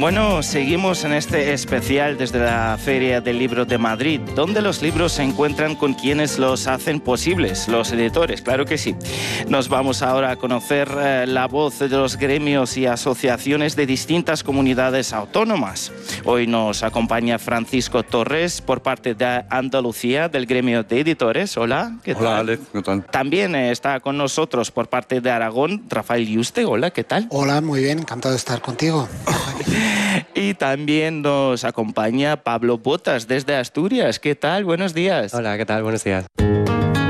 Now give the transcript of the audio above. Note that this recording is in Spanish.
Bueno, seguimos en este especial desde la Feria del Libro de Madrid, donde los libros se encuentran con quienes los hacen posibles, los editores, claro que sí. Nos vamos ahora a conocer la voz de los gremios y asociaciones de distintas comunidades autónomas. Hoy nos acompaña Francisco Torres por parte de Andalucía, del gremio de editores. Hola, ¿qué tal? Hola, Alex, ¿qué tal? También está con nosotros por parte de Aragón, Rafael Yuste. Hola, ¿qué tal? Hola, muy bien, encantado de estar contigo. Y también nos acompaña Pablo Botas desde Asturias. ¿Qué tal? Buenos días. Hola, ¿qué tal? Buenos días.